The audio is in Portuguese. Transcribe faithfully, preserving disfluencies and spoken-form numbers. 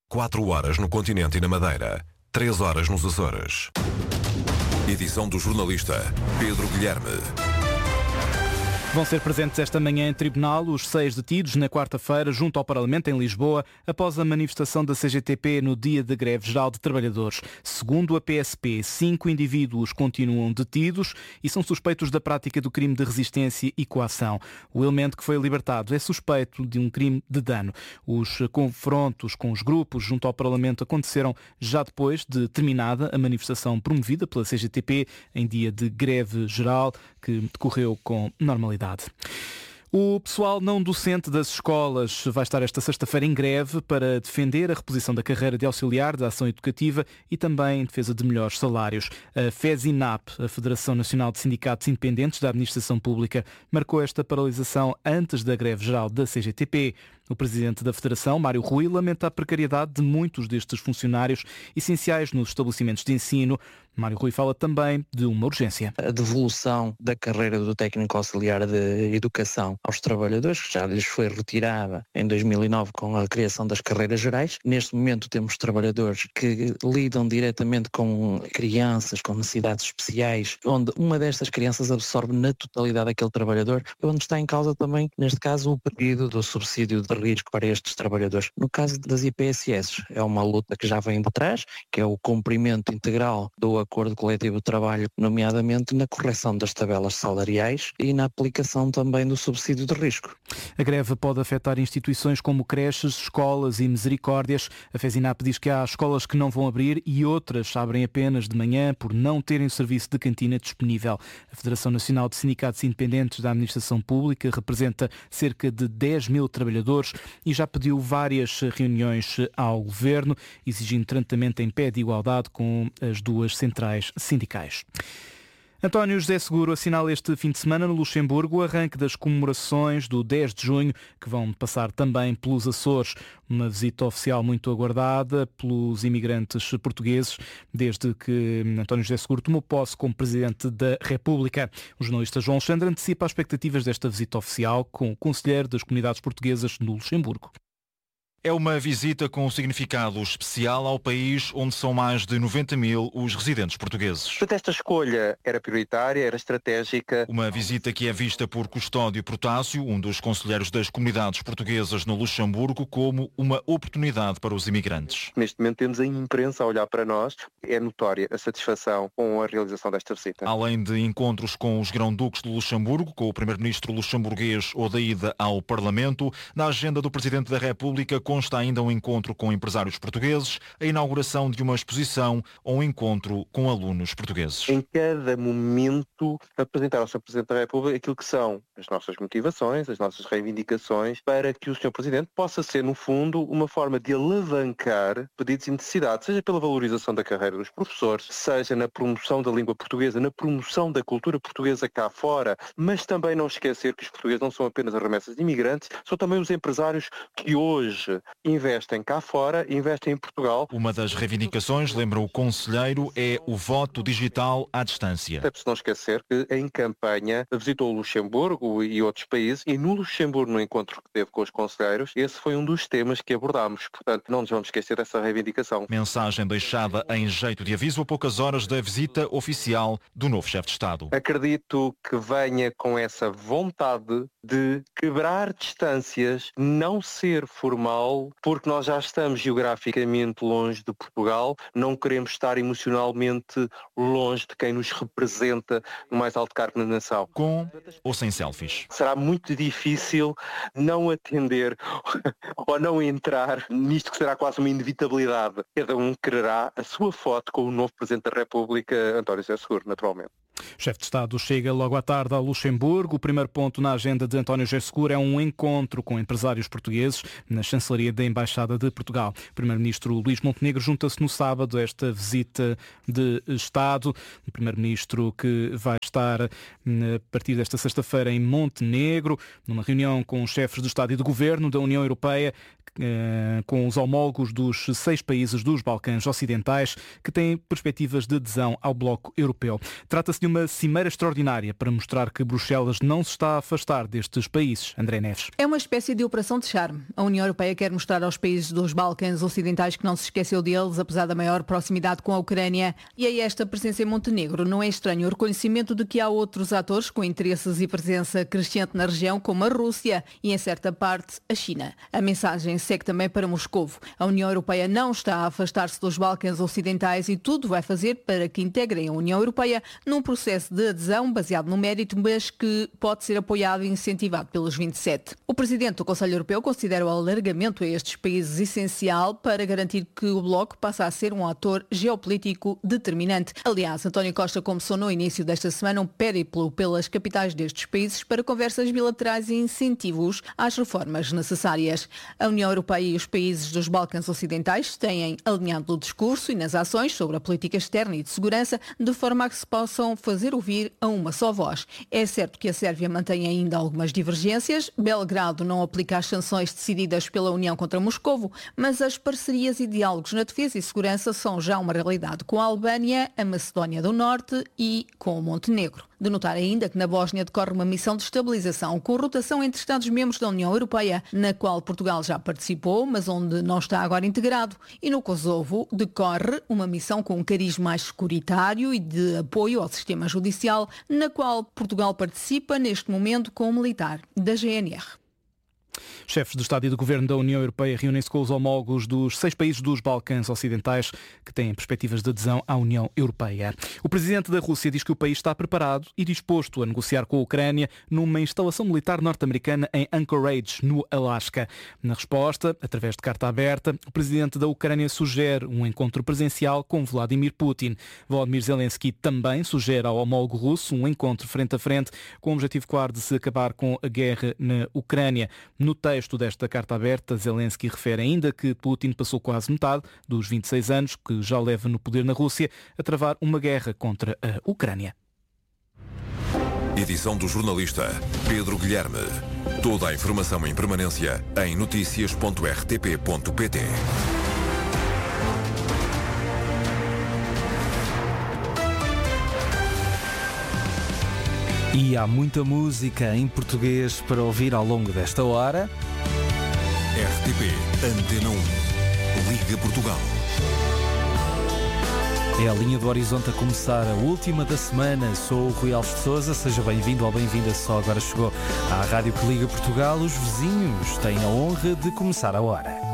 quatro horas no continente e na Madeira, três horas nos Açores. Edição do jornalista Pedro Guilherme. Vão ser presentes esta manhã em tribunal os seis detidos na quarta-feira junto ao Parlamento em Lisboa após a manifestação da C G T P no dia de greve geral de trabalhadores. Segundo a P S P, cinco indivíduos continuam detidos e são suspeitos da prática do crime de resistência e coação. O elemento que foi libertado é suspeito de um crime de dano. Os confrontos com os grupos junto ao Parlamento aconteceram já depois de terminada a manifestação promovida pela C G T P em dia de greve geral que decorreu com normalidade. O pessoal não docente das escolas vai estar esta sexta-feira em greve para defender a reposição da carreira de auxiliar da ação educativa e também em defesa de melhores salários. A FESINAP, a Federação Nacional de Sindicatos Independentes da Administração Pública, marcou esta paralisação antes da greve geral da C G T P. O presidente da Federação, Mário Rui, lamenta a precariedade de muitos destes funcionários essenciais nos estabelecimentos de ensino. Mário Rui fala também de uma urgência. A devolução da carreira do técnico auxiliar de educação aos trabalhadores, que já lhes foi retirada em dois mil e nove com a criação das carreiras gerais. Neste momento temos trabalhadores que lidam diretamente com crianças com necessidades especiais, onde uma destas crianças absorve na totalidade aquele trabalhador, onde está em causa também, neste caso, o pedido do subsídio de risco para estes trabalhadores. No caso das I P S S, é uma luta que já vem de trás, que é o cumprimento integral do acordo coletivo de trabalho, nomeadamente na correção das tabelas salariais e na aplicação também do subsídio de risco. A greve pode afetar instituições como creches, escolas e misericórdias. A FESINAP diz que há escolas que não vão abrir e outras abrem apenas de manhã por não terem o serviço de cantina disponível. A Federação Nacional de Sindicatos Independentes da Administração Pública representa cerca de dez mil trabalhadores e já pediu várias reuniões ao Governo, exigindo tratamento em pé de igualdade com as duas centrais sindicais. António José Seguro assinala este fim de semana no Luxemburgo o arranque das comemorações do dez de junho, que vão passar também pelos Açores. Uma visita oficial muito aguardada pelos imigrantes portugueses, desde que António José Seguro tomou posse como Presidente da República. O jornalista João Alexandre antecipa as expectativas desta visita oficial com o conselheiro das comunidades portuguesas no Luxemburgo. É uma visita com um significado especial ao país onde são mais de noventa mil os residentes portugueses. Portanto, esta escolha era prioritária, era estratégica. Uma visita que é vista por Custódio Protásio, um dos conselheiros das comunidades portuguesas no Luxemburgo, como uma oportunidade para os imigrantes. Neste momento temos a imprensa a olhar para nós. É notória a satisfação com a realização desta visita. Além de encontros com os grão-duques do Luxemburgo, com o primeiro-ministro luxemburguês ou da ida ao Parlamento, na agenda do Presidente da República consta ainda um encontro com empresários portugueses, a inauguração de uma exposição ou um encontro com alunos portugueses. Em cada momento apresentar ao senhor Presidente da República aquilo que são as nossas motivações, as nossas reivindicações, para que o senhor Presidente possa ser, no fundo, uma forma de alavancar pedidos e necessidades, seja pela valorização da carreira dos professores, seja na promoção da língua portuguesa, na promoção da cultura portuguesa cá fora, mas também não esquecer que os portugueses não são apenas as remessas de imigrantes, são também os empresários que hoje investem cá fora, investem em Portugal. Uma das reivindicações, lembra o conselheiro, é o voto digital à distância. Deve-se não esquecer que em campanha visitou o Luxemburgo e outros países e no Luxemburgo, no encontro que teve com os conselheiros, esse foi um dos temas que abordámos. Portanto, não nos vamos esquecer dessa reivindicação. Mensagem deixada em jeito de aviso a poucas horas da visita oficial do novo chefe de Estado. Acredito que venha com essa vontade de quebrar distâncias, não ser formal, porque nós já estamos geograficamente longe de Portugal, não queremos estar emocionalmente longe de quem nos representa no mais alto cargo na nação. Com ou sem selfies? Será muito difícil não atender ou não entrar nisto que será quase uma inevitabilidade. Cada um quererá a sua foto com o novo Presidente da República, António José Seguro, naturalmente. O chefe de Estado chega logo à tarde ao Luxemburgo. O primeiro ponto na agenda de António José Seguro é um encontro com empresários portugueses na chancelaria da Embaixada de Portugal. O primeiro-ministro Luís Montenegro junta-se no sábado a esta visita de Estado. O primeiro-ministro que vai estar a partir desta sexta-feira em Montenegro, numa reunião com os chefes de Estado e de Governo da União Europeia, com os homólogos dos seis países dos Balcãs Ocidentais que têm perspectivas de adesão ao Bloco Europeu. Trata-se de uma cimeira extraordinária para mostrar que Bruxelas não se está a afastar destes países. André Neves. É uma espécie de operação de charme. A União Europeia quer mostrar aos países dos Balcãs Ocidentais que não se esqueceu deles, apesar da maior proximidade com a Ucrânia. E a esta presença em Montenegro não é estranho o reconhecimento de que há outros atores com interesses e presença crescente na região, como a Rússia e, em certa parte, a China. A mensagem segue também para Moscovo. A União Europeia não está a afastar-se dos Balcãs Ocidentais e tudo vai fazer para que integrem a União Europeia num processo de adesão baseado no mérito, mas que pode ser apoiado e incentivado pelos vinte e sete. O Presidente do Conselho Europeu considera o alargamento a estes países essencial para garantir que o Bloco passa a ser um ator geopolítico determinante. Aliás, António Costa começou no início desta semana um périplo pelas capitais destes países para conversas bilaterais e incentivos às reformas necessárias. A União Europeia e os países dos Balcãs Ocidentais têm alinhado no discurso e nas ações sobre a política externa e de segurança, de forma a que se possam fazer ouvir a uma só voz. É certo que a Sérvia mantém ainda algumas divergências. Belgrado não aplica as sanções decididas pela União contra Moscovo, mas as parcerias e diálogos na defesa e segurança são já uma realidade com a Albânia, a Macedónia do Norte e com o Montenegro. De notar ainda que na Bósnia decorre uma missão de estabilização com rotação entre Estados-membros da União Europeia, na qual Portugal já participou, mas onde não está agora integrado. E no Kosovo decorre uma missão com um cariz mais securitário e de apoio ao sistema judicial, na qual Portugal participa neste momento com um militar da G N R. Chefes de Estado e de Governo da União Europeia reúnem-se com os homólogos dos seis países dos Balcãs Ocidentais que têm perspectivas de adesão à União Europeia. O presidente da Rússia diz que o país está preparado e disposto a negociar com a Ucrânia numa instalação militar norte-americana em Anchorage, no Alasca. Na resposta, através de carta aberta, o presidente da Ucrânia sugere um encontro presencial com Vladimir Putin. Volodymyr Zelensky também sugere ao homólogo russo um encontro frente a frente com o objetivo claro de se acabar com a guerra na Ucrânia. No texto desta carta aberta, Zelensky refere ainda que Putin passou quase metade dos vinte e seis anos que já leva no poder na Rússia a travar uma guerra contra a Ucrânia. Edição do jornalista Pedro Guilherme. Toda a informação em permanência em notícias ponto r t p ponto p t. E há muita música em português para ouvir ao longo desta hora. R T P Antena um. Liga Portugal. É a linha do Horizonte a começar, a última da semana. Sou o Rui Alves de Sousa, seja bem-vindo ou bem-vinda, só agora chegou à Rádio que Liga Portugal. Os vizinhos têm a honra de começar a hora.